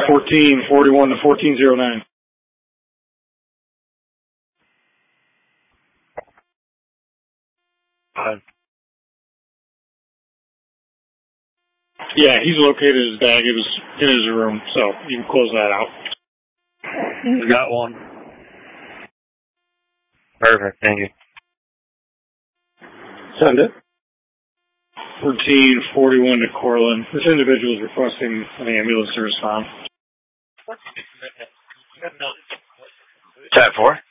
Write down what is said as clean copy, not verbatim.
1441 to 1409. Yeah, he's located his bag. It was in his room, so you can close that out. Got one. Perfect, thank you. Send it. 1441 to Cortland. This individual is requesting an ambulance to respond. Type 4?